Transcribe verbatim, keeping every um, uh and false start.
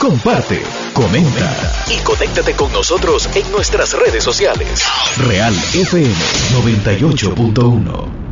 comparte, comenta y conéctate con nosotros en nuestras redes sociales. Real F M noventa y ocho punto uno.